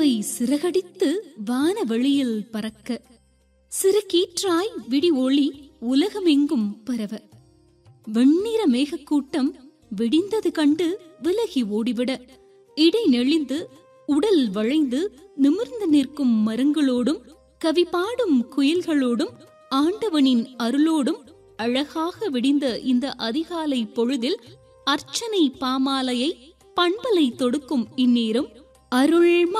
பறவை சிறகடித்து வானவெளியில் பறக்க, சிறு கீற்றாய் விடி ஒளி உலகமெங்கும் பரவ, வெண்ணிற மேகக்கூட்டம் விடிந்தது கண்டு விலகி ஓடிவிட, இடை நெளிந்து உடல் வளைந்து நிமிர்ந்து நிற்கும் மரங்களோடும் கவி பாடும் குயில்களோடும் ஆண்டவனின் அருளோடும் அழகாக விடிந்த இந்த அதிகாலை பொழுதில் அர்ச்சனை பாமாலையை பண்பலை தொடுக்கும் இந்நேரம் அருள்